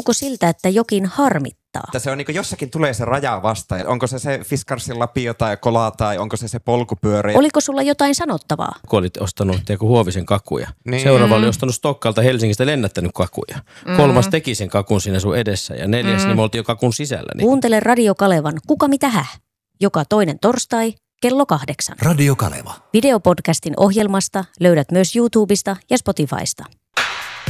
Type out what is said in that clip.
Tuntuuko siltä, että jokin harmittaa? Että se on niin kuin jossakin tulee se raja vastaan. Onko se Fiskarsin lapio tai kola tai onko se polkupyörä? Oliko sulla jotain sanottavaa? Kun olit ostanut Huovisen kakuja. Niin. Seuraava oli ostanut Stokkalta Helsingistä lennättänyt kakuja. 3. teki sen kakun siinä sun edessä ja 4. niin me oltiin jo kakun sisällä. Niin. Kuuntele Radio Kalevan Kuka mitä häh? Joka toinen torstai kello 8. Radio Kaleva. Videopodcastin ohjelmasta löydät myös YouTubesta ja Spotifysta.